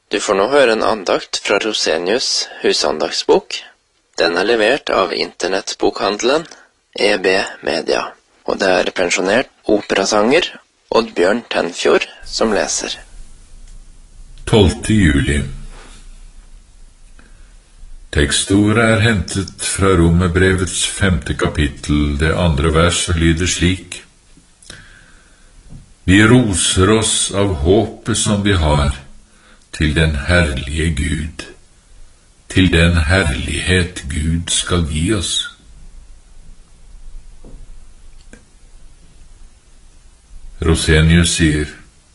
Du får nå høre en andakt fra Rosenius husandagsbok. Den er levert av internettbokhandelen EB Media, og det er pensjonert operasanger Oddbjørn Tenfjord som leser. 12. juli. Tekstordet er hentet fra Romerbrevets 5. kapittel, det 2. vers, og lyder slik: Vi roser oss av håpet som vi har, til den herlige Gud, til den herlighet Gud skal gi oss. Rosenius sier: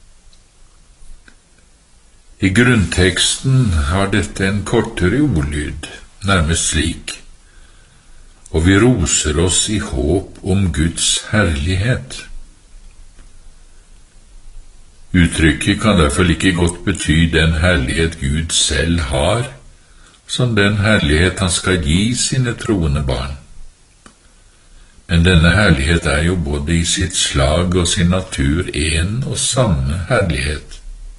I grunnteksten har dette en kortere ordlyd, nærmest slik: Og vi roser oss i håp om Guds herlighet. Uttrykket kan derfor like godt bety den herlighet Gud selv har, som den herlighet han skal gi sine troende barn. Men denne herlighet er jo både i sitt slag og sin natur en og samme herlighet.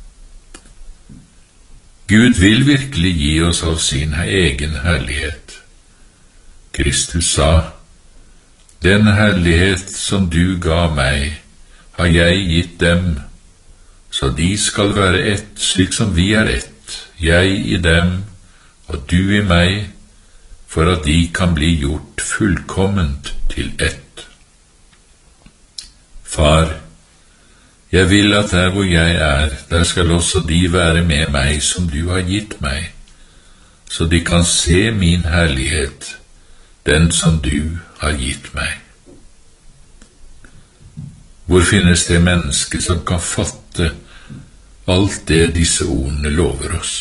Gud vil virkelig gi oss av sin egen herlighet. Kristus sa: Den herlighet som du ga meg, har jeg gitt dem, så de skal være ett, slik som vi er ett, jeg i dem og du i meg, for at de kan bli gjort fullkomment til ett. Far, jeg vil at der hvor jeg er, der skal også de være med meg som du har gitt meg, så de kan se min herlighet, den som du har gitt meg. Hvor finnes det menneske som kan fatte alt det disse ordene lover oss?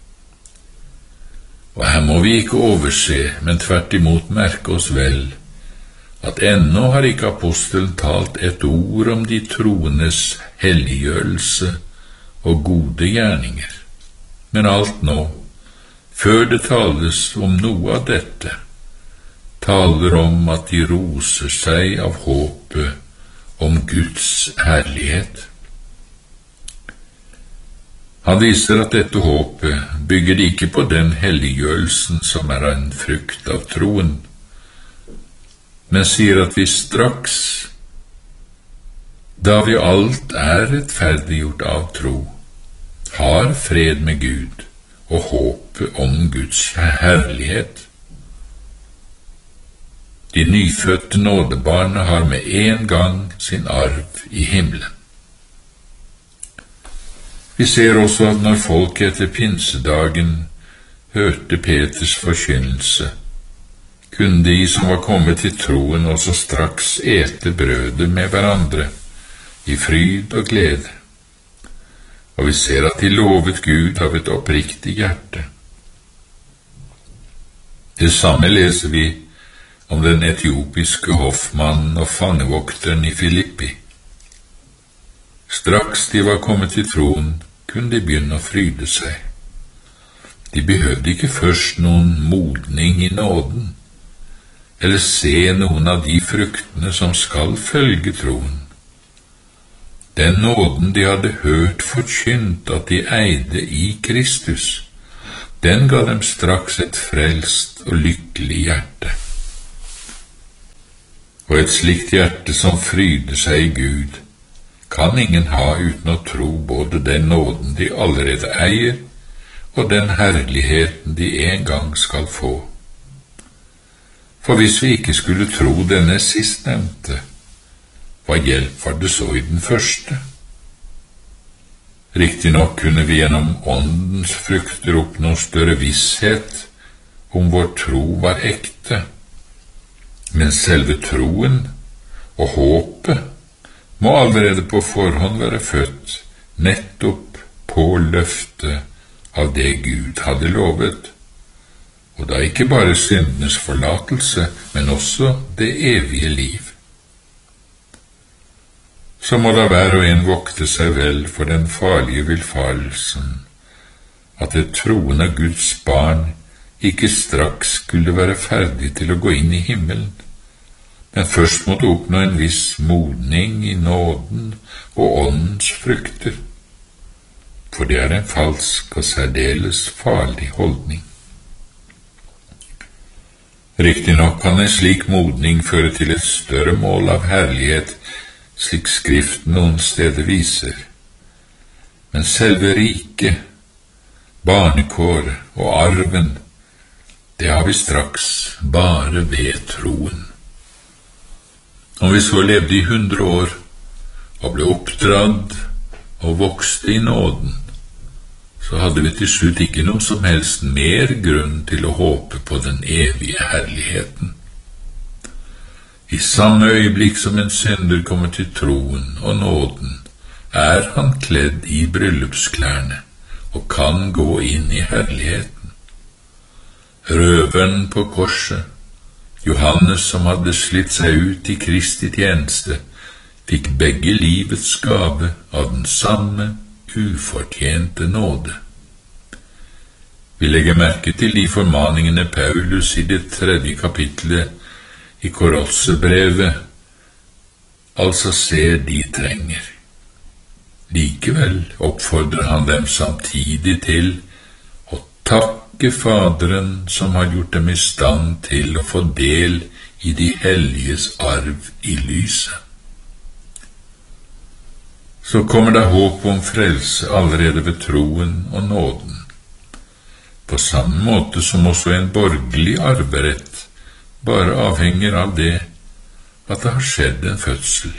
Og her må vi ikke overse, men tvert imot merke oss vel, at ennå har ikke apostelen talt et ord om de troendes helliggjørelse og gode gjerninger. Men alt nå, før det tales om noe av dette, taler om at de roser seg av håpet om Guds herlighet. Han viser at dette håpet bygger ikke på den helliggjørelsen som er en frukt av troen, men sier at vi straks, da vi alt er rettferdiggjort av tro, har fred med Gud og håpet om Guds herlighet. De nyfødte nådebarna har med en gang sin arv i himmelen. Vi ser også at når folk etter pinsedagen hørte Peters forkynnelse, kunne de som var kommet til troen også straks ete brødet med hverandre, i fryd og glede. Og vi ser at de lovet Gud av et oppriktig hjerte. Det samme leser vi om den etiopiske hoffmannen og fangevokteren i Filippi. Straks de var kommet til troen, kunne de begynne å fryde seg. De behøvde ikke først noen modning i nåden, eller se noen av de fruktene som skal følge troen. Den nåden de hadde hørt forkynt at de eide i Kristus, den ga dem straks et frelst og lykkelig hjerte. Og et slikt hjerte som fryder seg i Gud, kan ingen ha uten å tro både den nåden de allerede eier, og den herligheten de en gang skal få. For hvis vi ikke skulle tro denne sistnevnte, hva hjelp var det så i den første? Riktignok kunne vi gjennom åndens frukter oppnå større visshet om vår tro var ekte, men selve troen og håpet må allerede på forhånd være født nettopp på løftet av det Gud hadde lovet, og da ikke bare syndenes forlatelse, men også det evige liv. Så må da hver og en vokte seg vel for den farlige villfarelsen, at et troende Guds barn ikke straks skulle være ferdig til å gå inn i himmelen, men først måtte oppnå en viss modning i nåden og åndens frukter. for det er en falsk og særdeles farlig holdning. Riktignok kan en slik modning føre til et større mål av herlighet, slik Skriften noen steder viser. Men selve riket, barnekår og arven, det har vi straks bare ved troen. Om vi så levde i 100 år og ble oppdradd og vokste i nåden, så hadde vi til slutt ikke noe som helst mer grunn til å håpe på den evige herligheten. I samme øyeblikk som en synder kommer til troen og nåden, er han kledd i bryllupsklærne og kan gå inn i herligheten. Røveren på korset, Johannes som hadde slitt seg ut i Kristi tjeneste, fikk begge livets gave av den samme ufortjente nåde. Vi legger merke til de formaningene Paulus i det 3. kapitlet i Kolossebrevet altså ser de trenger. Likevel oppfordrer han dem samtidig til å takke Faderen som har gjort dem i stand til å få del i de helliges arv i lyset. Så kommer det håp om frelse allerede ved troen og nåden, på samme måte som også en borgerlig arverett bare avhenger av det at det har skjedd en fødsel.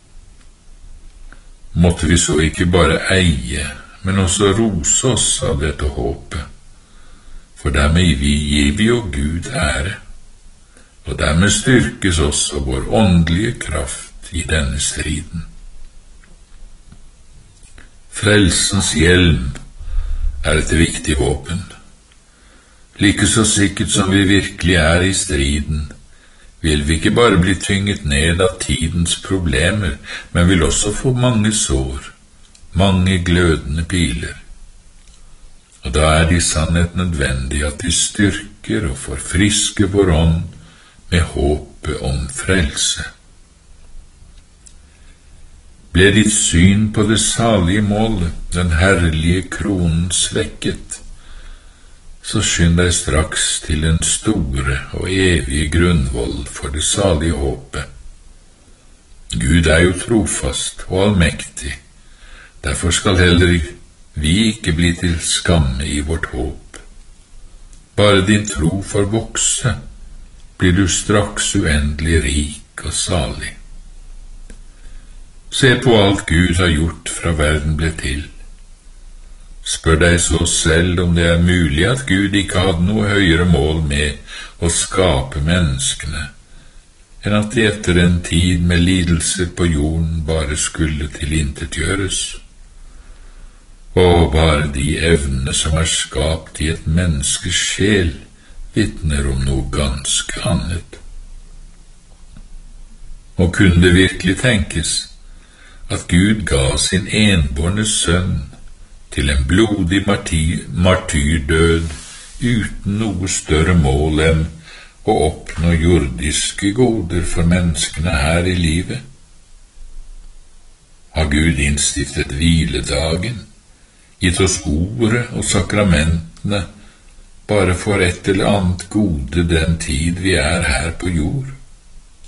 Måtte vi så ikke bare eie, men også rose oss av dette håpet, for dermed gir vi jo Gud ære, og dermed styrkes også vår åndelige kraft i denne striden. Frelsens hjelm er et viktig våpen. Like så sikkert som vi virkelig er i striden, vil vi ikke bare bli tynget ned av tidens problemer, men vil også få mange sår, mange glødende piler. Og da er det i sannhet nødvendig at vi styrker og forfrisker vår ånd med håpet om frelse. Ble ditt syn på det salige målet, den herlige kronen, svekket, så skynd deg straks til den store og evige grunnvoll for det salige håpet. Gud er jo trofast og allmektig, derfor skal heller vi ikke bli til skamme i vårt håp. Bare din tro får vokse, blir du straks uendelig rik og salig. Se på alt Gud har gjort fra verden ble til. Spør deg så selv om det er mulig at Gud ikke hadde noe høyere mål med å skape menneskene, enn at de etter en tid med lidelser på jorden bare skulle tilintetgjøres. Og bare de evnene som er skapt i et menneskes sjel, vitner om noe ganske annet. Og kunne det virkelig tenkes at Gud ga sin enbårne sønn til en blodig martyrdød uten noe større mål enn å oppnå jordiske goder for menneskene her i livet? Har Gud innstiftet hviledagen, gitt oss ordet og sakramentene bare for et eller annet gode den tid vi er her på jord?